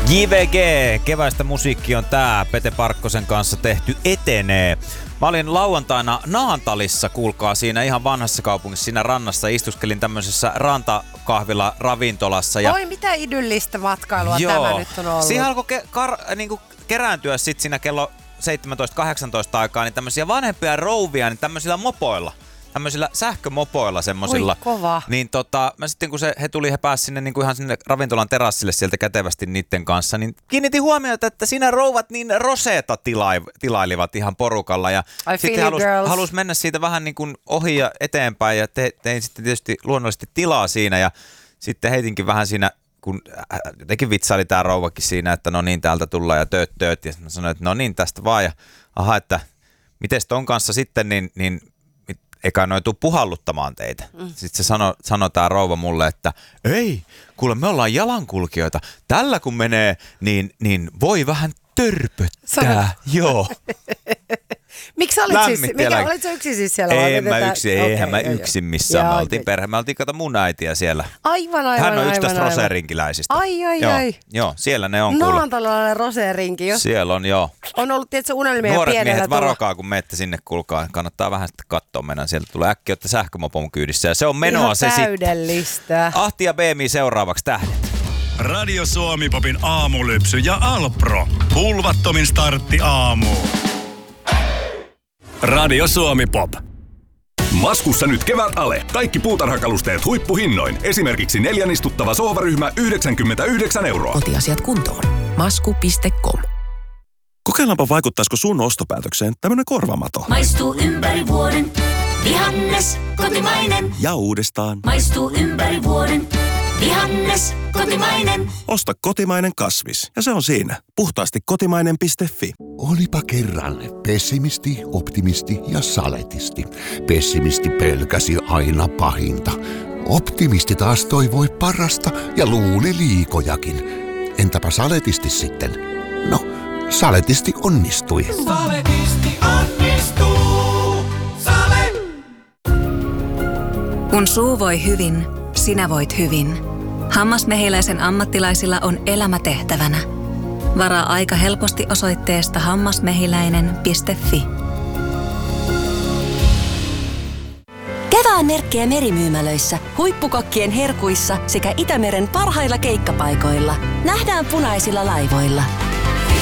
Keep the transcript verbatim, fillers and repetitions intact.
J V G, keväistä musiikki on tää. Pete Parkkosen kanssa tehty etenee. Mä olin lauantaina Naantalissa, kuulkaa, siinä ihan vanhassa kaupungissa, siinä rannassa. Istuskelin tämmöisessä rantakahvila ravintolassa. Ja oi, mitä idyllistä matkailua joo, tämä nyt on ollut. Siihen alkoi ke- kar- niinku kerääntyä sit siinä kello seitsemäntoista kahdeksantoista aikaa, niin tämmöisiä vanhempia rouvia, niin tämmöisillä mopoilla. Tämmöisillä sähkömopoilla semmosilla. Oi, kova. Niin tota, mä sitten kun se, he tuli, he pääsi sinne niinku ihan sinne ravintolan terassille sieltä kätevästi niitten kanssa, niin kiinnitin huomiota, että siinä rouvat niin roseeta tilai, tilailivat ihan porukalla. Ja sitten halus, halus mennä siitä vähän niin kuin ohi ja eteenpäin ja te, tein sitten tietysti luonnollisesti tilaa siinä ja sitten heitinkin vähän siinä, kun jotenkin vitsaili tää rouvakin siinä, että no niin, täältä tullaan ja tööt tööt. Ja mä sanoin, että no niin, tästä vaan ja aha, että mites ton kanssa sitten, niin, niin eikä noin tuu puhalluttamaan teitä. Mm. Sitten se sano, sanoi tää rouva mulle, että ei, kuule me ollaan jalankulkijoita. Tällä kun menee, niin, niin voi vähän törpöttää. Sano. Joo. Miksi sä olit siis, mikä, olit sä yksin siis siellä? Ei mä yksin, okay, eihän mä yksin missään. Jaa, me oltiin perhe, me oltiin kato mun äitiä siellä. Aivan, aivan, hän on yksi aivan, tästä roserinkiläisistä. Ai, ai, joo, ai. Joo, siellä ne on. Naantalainen roserinki. Jos siellä on, joo. On ollut tietysti unelmia nuoret pienellä miehet, tulla. varokaa kun menette sinne, kulkaa. Kannattaa vähän sitten katsoa meidän. Sieltä tulee äkkiä, että sähkömopon kyydissä. Ja se on menoa ihan se täydellistä. Sitten. Ahti ja B M I seuraavaksi tähdet. Radio Suomi Popin aamulypsy ja Alpro. Hulvattomin startti aamuun. Radio Suomi Pop. Maskussa nyt kevät ale. Kaikki puutarhakalusteet huippuhinnoin. Esimerkiksi neljän istuttava sohvaryhmä yhdeksänkymmentäyhdeksän euroa. Kotiasiat kuntoon. masku piste com. Kokeillaanpa vaikuttaisiko sun ostopäätökseen tämmönen korvamato. Maistuu ympäri vuoden. Vihannes, kotimainen. Ja uudestaan. Maistuu ympäri vuoden. Vihannes, kotimainen. Osta kotimainen kasvis. Ja se on siinä. Puhtaasti kotimainen piste fi. Olipa kerran pessimisti, optimisti ja saletisti. Pessimisti pelkäsi aina pahinta. Optimisti taas toivoi parasta ja luuli liikojakin. Entäpä saletisti sitten? No, saletisti onnistui. Saletisti onnistuu. Sale! Kun suu voi hyvin, sinä voit hyvin. Hammasmehiläisen ammattilaisilla on elämä tehtävänä. Varaa aika helposti osoitteesta hammasmehiläinen piste fi. Kevään merkkejä merimyymälöissä, huippukokkien herkuissa sekä Itämeren parhailla keikkapaikoilla. Nähdään punaisilla laivoilla.